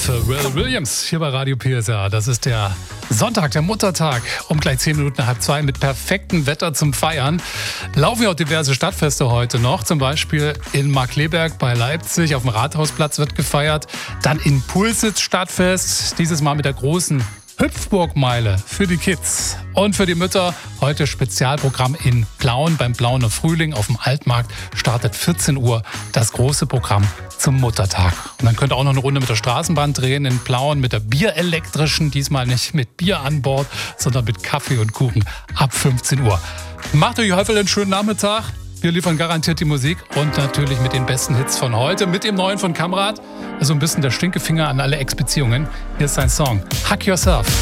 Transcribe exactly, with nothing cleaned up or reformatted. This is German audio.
Pharrell Williams hier bei Radio P S A. Das ist der Sonntag, der Muttertag, um gleich zehn Minuten nach halb zwei mit perfektem Wetter zum Feiern. Laufen ja auch diverse Stadtfeste heute noch, zum Beispiel in Markkleeberg bei Leipzig, auf dem Rathausplatz wird gefeiert. Dann in Pulsitz Stadtfest, dieses Mal mit der großen Hüpfburgmeile für die Kids und für die Mütter. Heute Spezialprogramm in Plauen, beim Plauener Frühling auf dem Altmarkt. Startet vierzehn Uhr das große Programm zum Muttertag. Und dann könnt ihr auch noch eine Runde mit der Straßenbahn drehen in Plauen, mit der bierelektrischen, diesmal nicht mit Bier an Bord, sondern mit Kaffee und Kuchen ab fünfzehn Uhr. Macht euch heute einen schönen Nachmittag. Wir liefern garantiert die Musik und natürlich mit den besten Hits von heute, mit dem neuen von Kamrat. Also ein bisschen der Stinkefinger an alle Ex-Beziehungen. Hier ist sein Song, Hug Yourself.